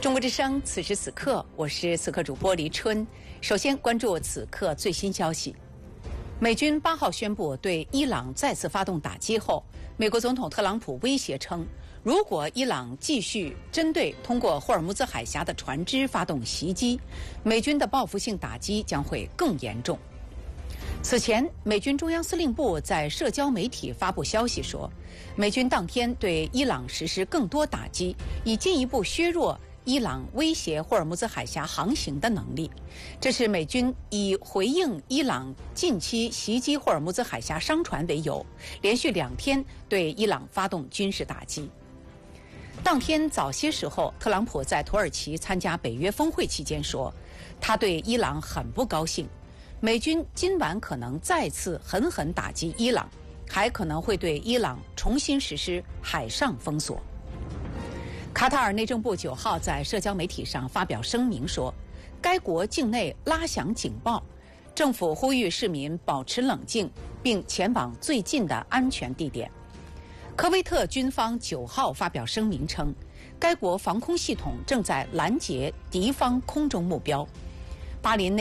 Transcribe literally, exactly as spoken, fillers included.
中国之声，此时此刻，我是此刻主播黎春。首先关注此刻最新消息。美军八号宣布对伊朗再次发动打击后，美国总统特朗普威胁称，如果伊朗继续针对通过霍尔木兹海峡的船只发动袭击，美军的报复性打击将会更严重。此前，美军中央司令部在社交媒体发布消息说，美军当天对伊朗实施更多打击，以进一步削弱伊朗威胁霍尔木兹海峡航行的能力。这是美军以回应伊朗近期袭击霍尔木兹海峡商船为由，连续两天对伊朗发动军事打击。当天早些时候，特朗普在土耳其参加北约峰会期间说，他对伊朗很不高兴，美军今晚可能再次狠狠打击伊朗，还可能会对伊朗重新实施海上封锁。卡塔尔内政部九号在社交媒体上发表声明说，该国境内拉响警报，政府呼吁市民保持冷静，并前往最近的安全地点。科威特军方九号发表声明称，该国防空系统正在拦截敌方空中目标。巴林内